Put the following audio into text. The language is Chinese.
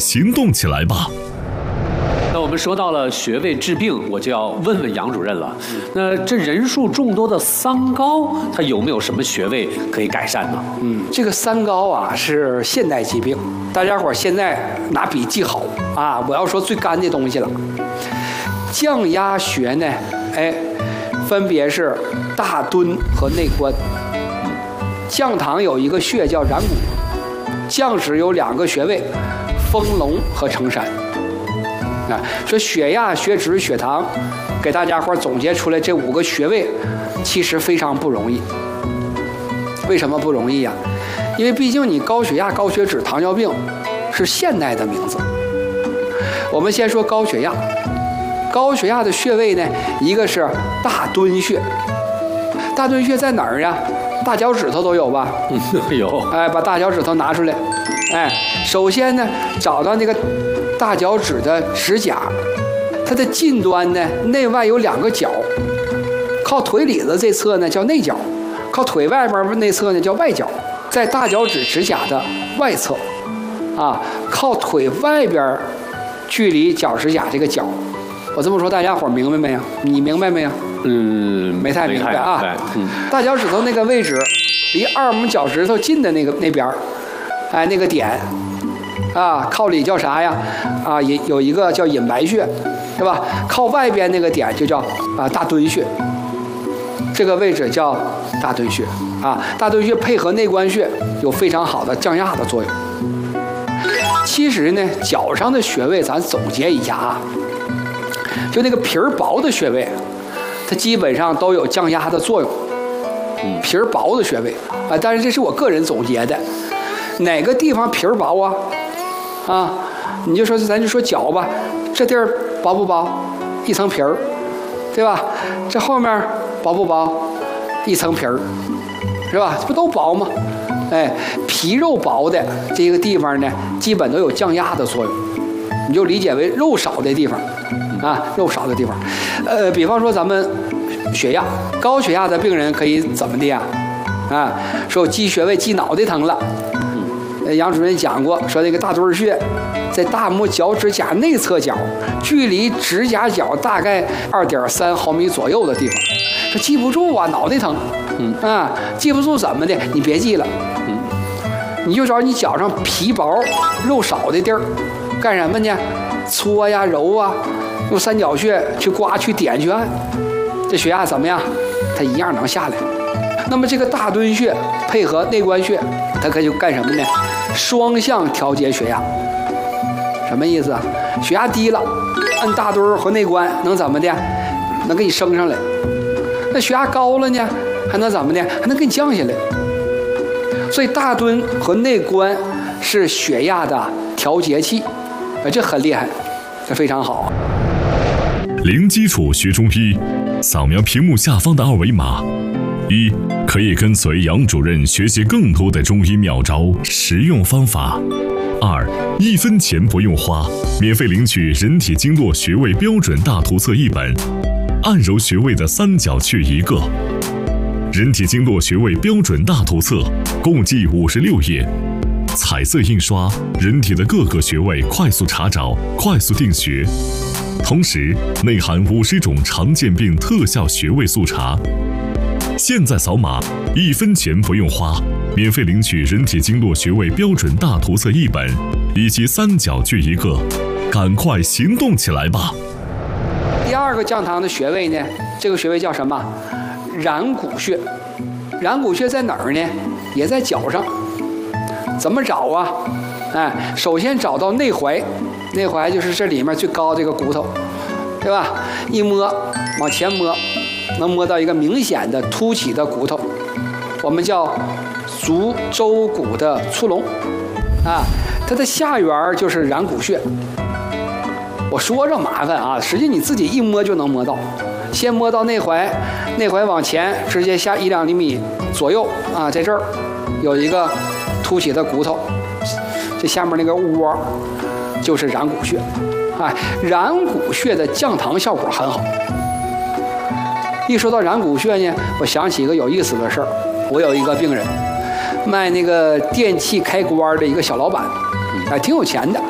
行动起来吧！ 那我们说到了穴位治病，我就要问问杨主任了。那这人数众多的三高，它有没有什么穴位可以改善呢？ 这个三高啊是现代疾病，大家伙现在拿笔记好啊！我要说最干的东西了。降压穴呢，分别是大敦和内关。降堂有一个穴叫然谷，降趾有2个穴位，丰隆和承山。说血压、血脂、血糖，给大家伙总结出来这5个穴位，其实非常不容易。为什么不容易呀？因为毕竟你高血压、高血脂、糖尿病是现代的名字。我们先说高血压，高血压的穴位呢，一个是大敦穴。大敦穴在哪儿呀？大脚趾头都有吧？ 有。 把大脚趾头拿出来。首先呢，找到那个大脚趾的指甲，它的近端呢，内外有2个角，靠腿里子这侧呢叫内角，靠腿外边那侧呢叫外角。在大脚趾指甲的外侧，靠腿外边距离脚指甲这个角。我这么说，大家伙明白没有？你明白没有？没太明白啊。大脚趾头那个位置，离2拇脚趾头近的那边，那个点。靠里叫啥呀？也有一个叫隐白穴，对吧？靠外边那个点就叫大敦穴，这个位置叫大敦穴大敦穴配合内关穴有非常好的降压的作用。其实呢，脚上的穴位咱总结一下就那个皮儿薄的穴位，它基本上都有降压的作用。皮儿薄的穴位但是这是我个人总结的，哪个地方皮儿薄你就说咱就说脚吧，这地儿薄不薄？一层皮儿，对吧？这后面薄不薄？一层皮儿，是吧？这不都薄吗？皮肉薄的这个地方呢，基本都有降压的作用，你就理解为肉少的地方肉少的地方。比方说咱们血压，高血压的病人可以怎么的呀？说我记穴位记脑袋疼了。杨主任讲过，说这个大敦穴在大拇脚趾甲内侧角，距离指甲角大概2.3毫米左右的地方。说记不住脑袋疼，记不住怎么的？你别记了，你就找你脚上皮薄、肉少的地儿，干什么呢？搓呀、揉啊，用三角穴去刮、去点、去按，这血压怎么样？它一样能下来。那么这个大敦穴配合内关穴，它可以干什么呢？双向调节血压。什么意思啊？血压低了，按大敦和内关能怎么的？能给你升上来。那血压高了呢，还能怎么的？还能给你降下来。所以大敦和内关是血压的调节器，这很厉害，这非常好。 零基础学中医，扫描屏幕下方的2维码。1. 可以跟随杨主任学习更多的中医妙招、实用方法。2. 1分钱不用花，免费领取人体经络穴位标准大图册1本，按揉穴位的三角穴1个。人体经络穴位标准大图册共计56页，彩色印刷，人体的各个穴位快速查找、快速定穴。同时内含50种常见病特效穴位速查。现在扫码，1分钱不用花，免费领取人体经络穴位标准大图册1本，以及三角穴1个，赶快行动起来吧！ 第2个降堂的穴位呢，这个穴位叫什么？然谷穴。然谷穴在哪儿呢？也在脚上。怎么找啊？首先找到内踝，内踝就是这里面最高这个骨头，对吧？一摸，往前摸，能摸到一个明显的凸起的骨头，我们叫足舟骨的粗隆它的下缘就是然谷穴。我说着麻烦啊，实际你自己一摸就能摸到。先摸到内踝，内踝往前直接下1-2厘米左右在这儿有一个凸起的骨头，这下面那个窝就是然谷穴。然谷穴的降堂效果很好。一说到然谷穴呢，我想起一个有意思的事儿。我有一个病人，卖那个电器开关的一个小老板，挺有钱的。